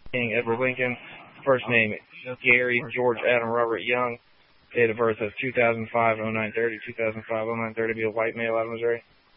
King Edward Lincoln. First name Gary George Adam Robert Young. Date of birth is 2005-09-30. 2005-09-30. Be a white male out of Missouri.